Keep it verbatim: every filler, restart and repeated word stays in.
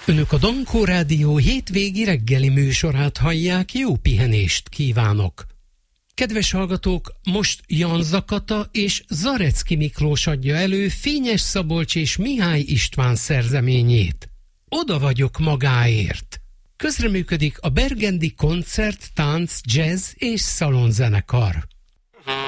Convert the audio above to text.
Önök a Dankó Rádió hétvégi reggeli műsorát hallják, jó pihenést kívánok! Kedves hallgatók, most Jan Zakata és Zarecki Miklós adja elő Fényes Szabolcs és Mihály István szerzeményét. Oda vagyok magáért. Közreműködik a Bergendi Koncert, Tánc, Jazz és Szalonzenekar.